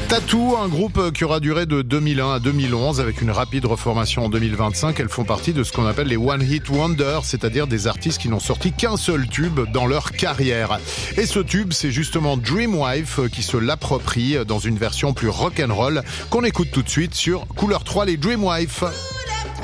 Tattoo, un groupe qui aura duré de 2001 à 2011 avec une rapide reformation en 2025. Elles font partie de ce qu'on appelle les One Hit Wonders, c'est-à-dire des artistes qui n'ont sorti qu'un seul tube dans leur carrière. Et ce tube, c'est justement Dreamwife qui se l'approprie dans une version plus rock'n'roll qu'on écoute tout de suite sur Couleur 3, les Dreamwife.